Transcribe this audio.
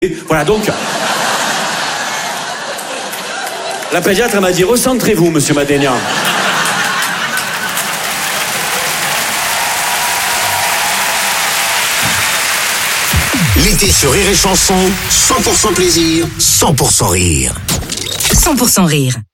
Voilà donc. La pédiatre m'a dit recentrez-vous, monsieur Madénian. L'été sur Rire et Chanson, 100% plaisir, 100% rire. 100% rire.